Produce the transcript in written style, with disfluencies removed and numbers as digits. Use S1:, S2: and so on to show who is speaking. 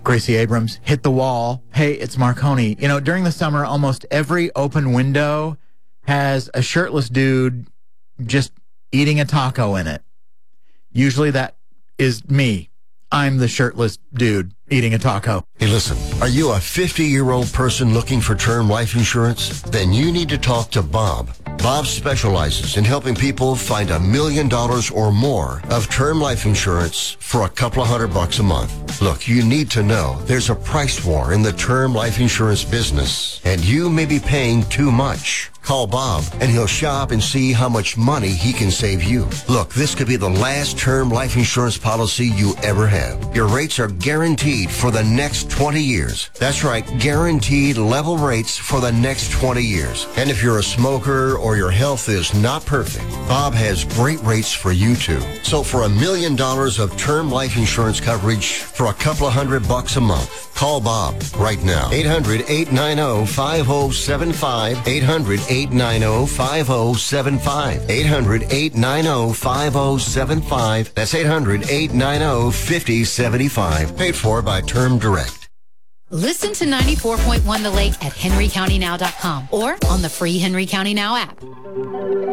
S1: Gracie Abrams hit the wall. Hey, it's Marconi. You know, during the summer, almost every open window has a shirtless dude just eating a taco in it. Usually that is me. I'm the shirtless dude eating a taco.
S2: Hey, listen, are you a 50-year-old person looking for term life insurance? Then you need to talk to Bob. Bob specializes in helping people find $1 million or more of term life insurance for a couple of $100 a month. Look, you need to know there's a price war in the term life insurance business, and you may be paying too much. Call Bob, and he'll shop and see how much money he can save you. Look, this could be the last term life insurance policy you ever have. Your rates are guaranteed for the next 20 years. That's right, guaranteed level rates for the next 20 years. And if you're a smoker or your health is not perfect, Bob has great rates for you too. So for $1 million of term life insurance coverage for a couple of $100 a month, call Bob right now. 800-890-5075. 800-890-5075. 800-890-5075. That's 800-890-5075. Paid for by Term Direct.
S3: Listen to 94.1 The Lake at henrycountynow.com or on the free Henry County Now app.